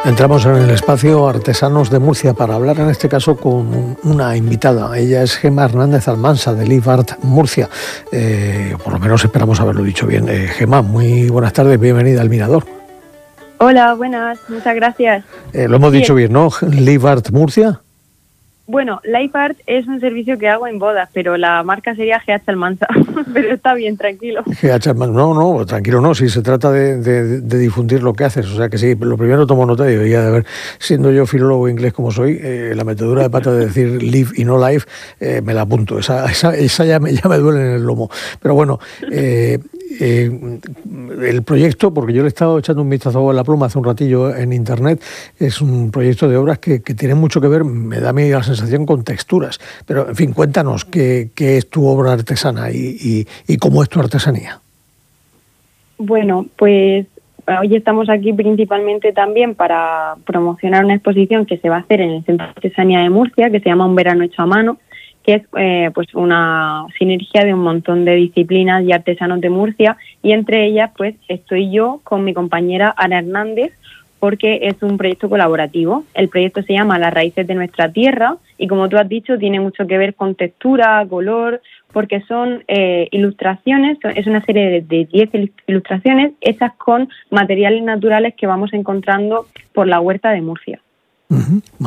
Entramos en el espacio Artesanos de Murcia para hablar en este caso con una invitada. Ella es Gemma Hernández Almansa de Live Art Murcia. Por lo menos esperamos haberlo dicho bien. Gemma, muy buenas tardes, bienvenida al Mirador. Hola, buenas, muchas gracias. Lo hemos dicho bien, ¿no? Live Art Murcia. Bueno, Live Art es un servicio que hago en bodas, pero la marca sería GH Almansa. Pero está bien, tranquilo. GH Almansa, no, tranquilo no, si se trata de difundir lo que haces. O sea que sí, lo primero tomo nota y debería de haber, siendo yo filólogo inglés como soy, la metedura de pata de decir live y no live, me la apunto. Esa ya me duele en el lomo. Pero bueno, el proyecto, porque yo le he estado echando un vistazo a la pluma hace un ratillo en internet, es un proyecto de obras que tiene mucho que ver, me da a mí la sensación, con texturas. Pero, en fin, cuéntanos qué es tu obra artesana y cómo es tu artesanía. Bueno, pues hoy estamos aquí principalmente también para promocionar una exposición que se va a hacer en el Centro de Artesanía de Murcia, que se llama Un verano hecho a mano, que es pues una sinergia de un montón de disciplinas y artesanos de Murcia, y entre ellas pues estoy yo con mi compañera Ana Hernández, porque es un proyecto colaborativo. El proyecto se llama Las raíces de nuestra tierra y, como tú has dicho, tiene mucho que ver con textura, color, porque son ilustraciones, es una serie de 10 ilustraciones hechas con materiales naturales que vamos encontrando por la huerta de Murcia. Uh-huh.